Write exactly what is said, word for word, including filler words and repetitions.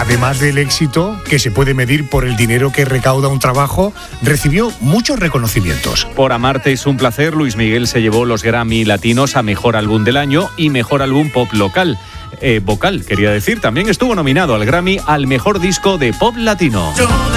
Además del éxito, que se puede medir por el dinero que recauda un trabajo, recibió muchos reconocimientos. Por Amarte es un placer, Luis Miguel se llevó los Grammy Latinos a Mejor Álbum del Año y Mejor Álbum Pop Local. Eh, vocal, quería decir. También estuvo nominado al Grammy al Mejor Disco de Pop Latino.